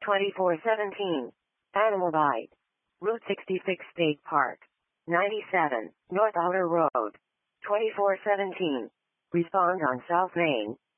2417. Animal Bite. Route 66 State Park. 97, North Outer Road. 2417. Respond on South Main.